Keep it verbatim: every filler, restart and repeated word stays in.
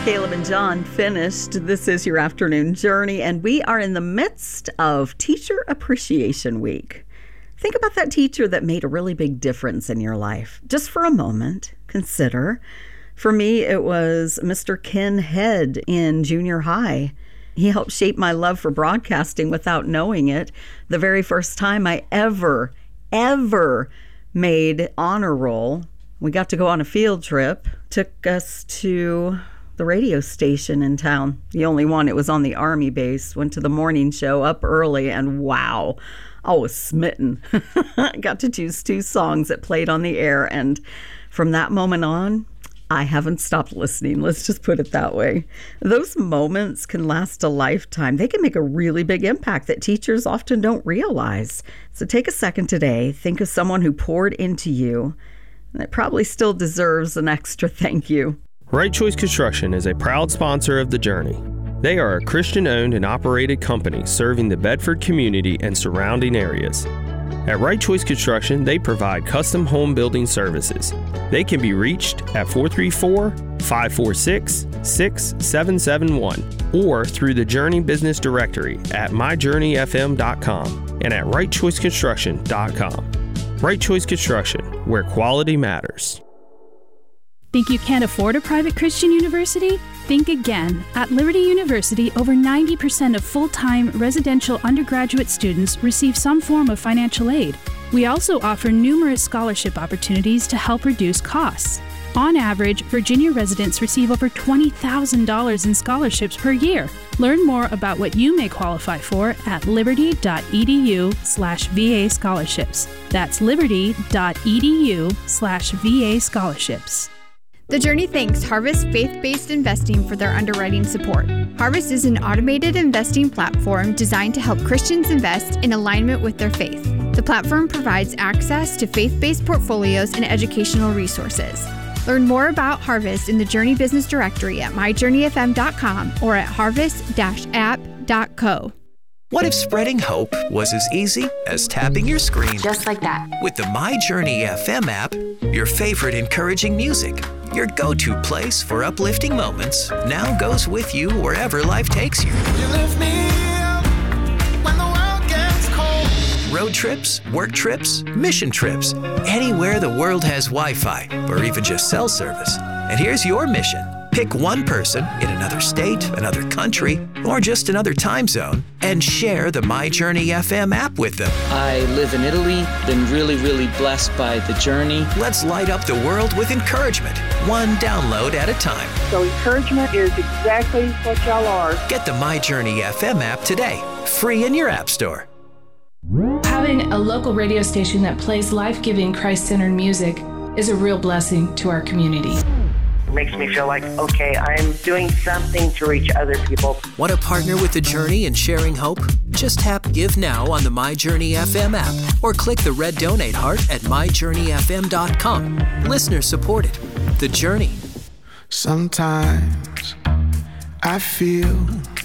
Caleb and John finished This Is Your Afternoon Journey, and we are in the midst of Teacher Appreciation Week. Think about that teacher that made a really big difference in your life. Just for a moment, consider. For me, it was Mister Ken Head in junior high. He helped shape my love for broadcasting without knowing it. The very first time I ever, ever made honor roll, we got to go on a field trip, took us to the radio station in town, the only one. It was on the Army base. Went to the morning show up early, and wow, I was smitten. Got to choose two songs that played on the air, and from that moment on, I haven't stopped listening. Let's just put it that way. Those moments can last a lifetime. They can make a really big impact that teachers often don't realize. So take a second today. Think of someone who poured into you and that probably still deserves an extra thank you. Right Choice Construction is a proud sponsor of The Journey. They are a Christian-owned and operated company serving the Bedford community and surrounding areas. At Right Choice Construction, they provide custom home building services. They can be reached at four three four, five four six, six seven seven one or through the Journey Business Directory at my journey f m dot com and at right choice construction dot com. Right Choice Construction, where quality matters. Think you can't afford a private Christian university? Think again. At Liberty University, over ninety percent of full-time residential undergraduate students receive some form of financial aid. We also offer numerous scholarship opportunities to help reduce costs. On average, Virginia residents receive over twenty thousand dollars in scholarships per year. Learn more about what you may qualify for at liberty.edu slash VA scholarships. That's liberty.edu slash VA scholarships. The Journey thanks Harvest Faith-Based Investing for their underwriting support. Harvest is an automated investing platform designed to help Christians invest in alignment with their faith. The platform provides access to faith-based portfolios and educational resources. Learn more about Harvest in the Journey Business Directory at my journey f m dot com or at harvest dash app dot co. What if spreading hope was as easy as tapping your screen? Just like that. With the My Journey F M app, your favorite encouraging music, your go-to place for uplifting moments, now goes with you wherever life takes you. You lift me up when the world gets cold. Road trips, work trips, mission trips, anywhere the world has Wi-Fi or even just cell service. And here's your mission. Pick one person in another state, another country, or just another time zone and share the My Journey F M app with them. I live in Italy, been really, really blessed by The Journey. Let's light up the world with encouragement, one download at a time. So encouragement is exactly what y'all are. Get the My Journey F M app today, free in your app store. Having a local radio station that plays life-giving, Christ-centered music is a real blessing to our community. Makes me feel like, okay, I'm doing something to reach other people. Want to partner with The Journey in sharing hope? Just tap Give Now on the My Journey F M app or click the red donate heart at my journey f m dot com. Listener supported. The Journey. Sometimes I feel